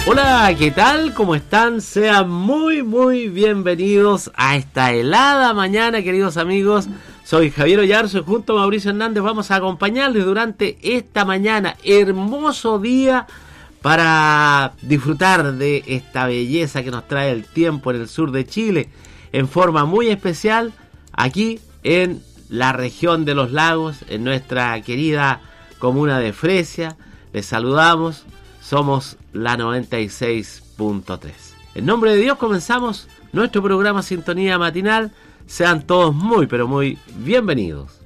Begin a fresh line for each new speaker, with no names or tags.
Hola, ¿qué tal? ¿Cómo están? Sean muy bienvenidos a esta helada mañana, queridos amigos. Soy Javier Oyarzo y junto a Mauricio Hernández vamos a acompañarles durante esta mañana. Hermoso día para disfrutar de esta belleza que nos trae el tiempo en el sur de Chile. En forma muy especial aquí en la región de los lagos, en nuestra querida comuna de Fresia. Les saludamos. Somos la 96.3. En nombre de Dios comenzamos nuestro programa Sintonía Matinal. Sean todos muy, pero muy bienvenidos.